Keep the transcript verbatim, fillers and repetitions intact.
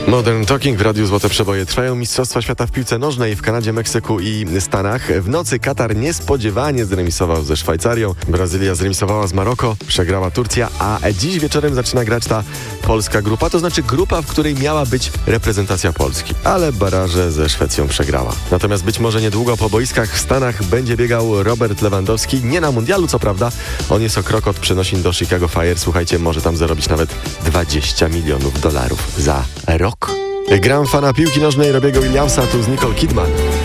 Modern Talking w Radiu Złote Przeboje. Trwają Mistrzostwa Świata w piłce nożnej w Kanadzie, Meksyku i Stanach. W nocy Katar niespodziewanie zremisował ze Szwajcarią. Brazylia zremisowała z Maroko, przegrała Turcja, a dziś wieczorem zaczyna grać ta polska grupa, to znaczy grupa, w której miała być reprezentacja Polski, ale baraże ze Szwecją przegrała. Natomiast być może niedługo po boiskach w Stanach będzie biegał Robert Lewandowski. Nie na mundialu, co prawda. On jest o krok od przenosin do Chicago Fire. Słuchajcie, może tam zarobić nawet dwadzieścia milionów dolarów za rok. Gram fana piłki nożnej Robiego Williamsa, tu z Nicole Kidman.